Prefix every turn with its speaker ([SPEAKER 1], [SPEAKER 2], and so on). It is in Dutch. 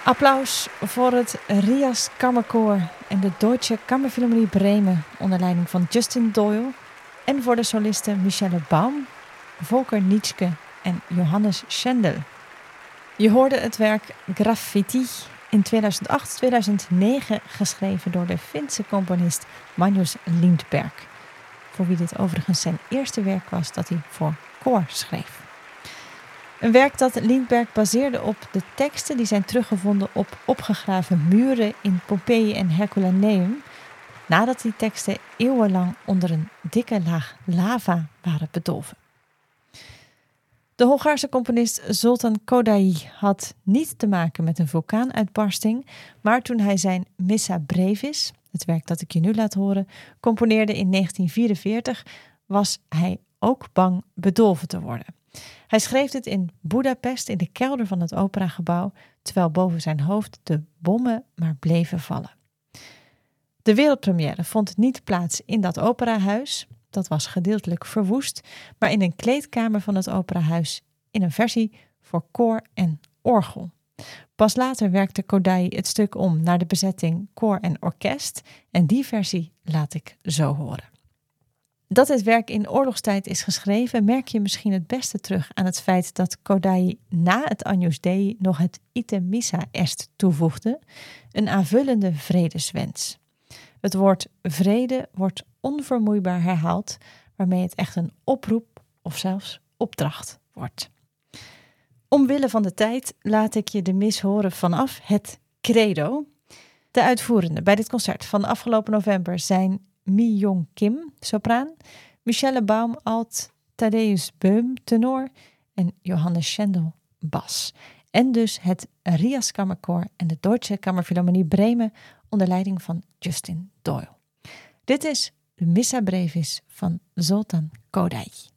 [SPEAKER 1] Applaus voor het Rias Kammerkoor en de Deutsche Kammerphilharmonie Bremen onder leiding van Justin Doyle en voor de solisten Michelle Baum, Volker Nitschke en Johannes Schendel. Je hoorde het werk Graffiti in 2008-2009 geschreven door de Finse componist Magnus Lindberg, voor wie dit overigens zijn eerste werk was dat hij voor koor schreef. Een werk dat Lindberg baseerde op de teksten die zijn teruggevonden op opgegraven muren in Pompeji en Herculaneum, nadat die teksten eeuwenlang onder een dikke laag lava waren bedolven. De Hongaarse componist Zoltán Kodály had niet te maken met een vulkaanuitbarsting, maar toen hij zijn Missa Brevis, het werk dat ik je nu laat horen, componeerde in 1944, was hij ook bang bedolven te worden. Hij schreef dit in Budapest in de kelder van het operagebouw, terwijl boven zijn hoofd de bommen maar bleven vallen. De wereldpremière vond niet plaats in dat operahuis, dat was gedeeltelijk verwoest, maar in een kleedkamer van het operahuis in een versie voor koor en orgel. Pas later werkte Kodály het stuk om naar de bezetting koor en orkest en die versie laat ik zo horen. Dat dit werk in oorlogstijd is geschreven, merk je misschien het beste terug aan het feit dat Kodály na het Agnus Dei nog het Ite Missa Est toevoegde, een aanvullende vredeswens. Het woord vrede wordt onvermoeibaar herhaald, waarmee het echt een oproep of zelfs opdracht wordt. Omwille van de tijd laat ik je de mis horen vanaf het Credo. De uitvoerenden bij dit concert van afgelopen november zijn Mi-Yong Kim, sopraan, Michelle Baum, alt, Thaddeus Beum, tenor en Johannes Schendel, bas. En dus het Rias Kammerkoor en de Deutsche Kammerphilharmonie Bremen onder leiding van Justin Doyle. Dit is de Missa Brevis van Zoltán Kodály.